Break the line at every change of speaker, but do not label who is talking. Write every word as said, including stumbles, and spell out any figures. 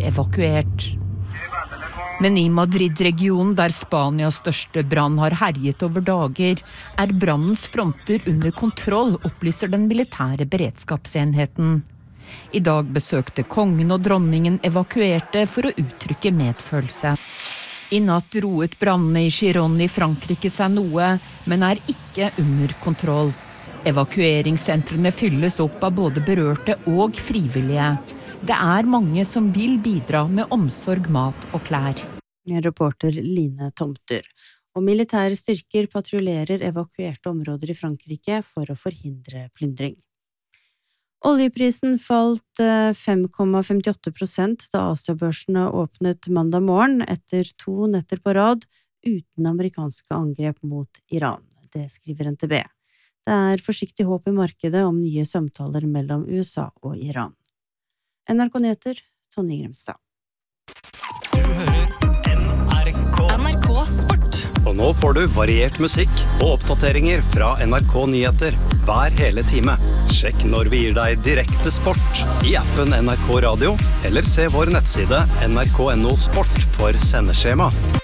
evakuert. Men i Madrid-regionen, der Spanias største brann har herjet over dager, er brannens fronter under kontroll, opplyser den militære beredskapsenheten. I dag besøkte kongen og dronningen evakuerte for å uttrykke medfølelse. I natt roet brannene i Giron i Frankrike seg noe, men er ikke under kontroll. Evakueringssentrene fylles opp av både berørte og frivillige. Det er mange som vil bidra med omsorg, mat og klær.
Reporter Line Tomter. Og militære styrker patruljerer evakuerte områder i Frankrike for å forhindre plyndring. Oljeprisen falt fem komma femtiåtte prosent da Asiabørsene åpnet mandag morgen etter to netter på rad uten amerikanske angrep mot Iran. Det skriver N T B. Det er forsiktig håp i markedet om nye samtaler mellom U S A og Iran. N R K Nyheter, Tonje Grimstad.
Du hører N R K.
N R K Sport.
Og nå får du variert musikk og oppdateringer fra N R K Nyheter hver hele time. Sjekk når vi gir deg direkte sport i appen N R K Radio, eller se vår nettside N R K punktum no sport for sendeskjema.